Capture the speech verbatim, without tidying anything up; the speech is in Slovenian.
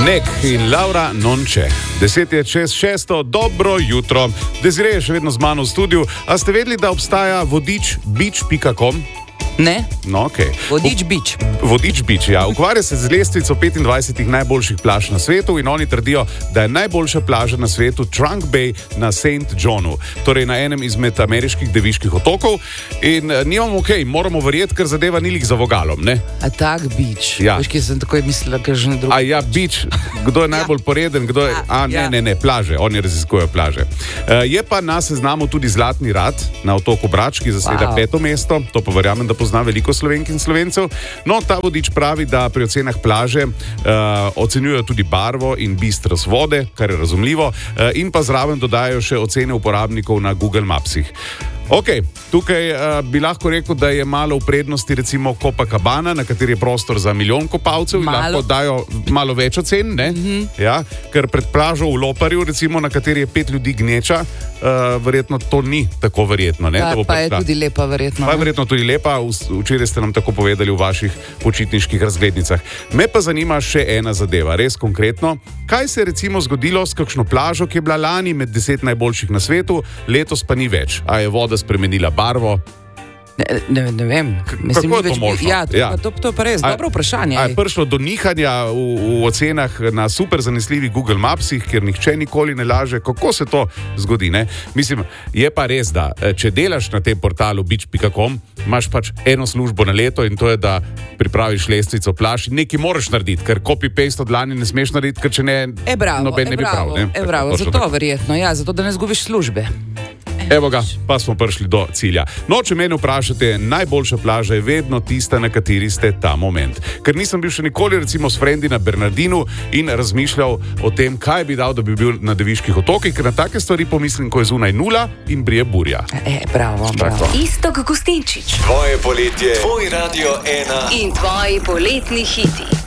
Nek in Laura Nonče. Deset je čez šesto, dobro jutro. Desiree je še vedno z mano v studiu. A ste vedeli, da obstaja vodič beach pika com? Ne? No, okej. Okay. Vodič Beach. Vodič Beach, ja. Ukvarja se z lestvico petindvajsetih najboljših plaž na svetu in oni trdijo, da je najboljša plaža na svetu Trunk Bay na Saint Johnu, torej na enem izmed ameriških deviških otokov. In nimamo okej, okay, moramo verjeti, ker zadeva ni lik za vogalom, ne? A tak beach. Ja. Veš, ki sem takoj mislila, ker že ne drugo. A ja, beach. Kdo je najbolj poreden, kdo je... A, ne, Ja. ne, ne, plaže. Oni raziskujejo plaže. Uh, je pa na seznamu tudi Zlatni rat na otoku Brač, ki zaseda Wow. peto mesto. To pa verjamem, da pozna veliko Slovenk in Slovencev. No, ta vodič pravi, da pri ocenah plaže uh, ocenjujejo tudi barvo in bistrost vode, kar je razumljivo, uh, in pa zraven dodajajo še ocene uporabnikov na Google Mapsih. Ok, tukaj uh, bi lahko rekel, da je malo v prednosti recimo Copacabana, na kateri je prostor za milijon kopalcev in Malo. lahko dajo malo več ocen, ne? Mm-hmm. Ja, ker pred plažo v Loparju, recimo, na kateri je pet ljudi gneča, uh, verjetno to ni tako verjetno. Ne, Pa, da bo pa je prišla. tudi lepa, verjetno. Pa je ne? verjetno tudi lepa, v- včeraj ste nam tako povedali v vaših počitniških razglednicah. Me pa zanima še ena zadeva, res konkretno. Kaj se je recimo zgodilo s kakšno plažo, ki je bila lani med deset najboljših na svetu, letos pa ni več? A je voda spremenila barvo? Ne, ne, ne vem. Mislim, kako ni je to več- možno? Ja, to, Ja. ja. to, to je pa res A- dobro vprašanje. A je prišlo do nihanja v, v ocenah na super zanesljivih Google Mapsih, kjer nihče nikoli ne laže? Kako se to zgodi? Ne? Mislim, je pa res, da eh, če delaš na tem portalu beach pika com, imaš pač eno službo na leto in to je, da pripraviš lestvico plaž in nekaj moraš narediti, ker copy-paste od lani ne smeš narediti, ker če ne, E, bravo, noben e, ne bi bravo, prav. Ne? e, bravo. Točno Zato tako. verjetno, ja, zato da ne zgubiš službe. Evo ga, pa smo prišli do cilja. No, če mene vprašate, najboljša plaža je vedno tista, na kateri ste ta moment. Ker nisem bil še nikoli recimo s frendi na Bernardinu in razmišljal o tem, kaj bi dal, da bi bil na Deviških otokih, ker na take stvari pomislim, ko je zunaj nula in brije burja. E, bravo, bravo. Iztok Gustinčič Tvoje poletje, tvoj radio ena. in tvoji poletni hiti.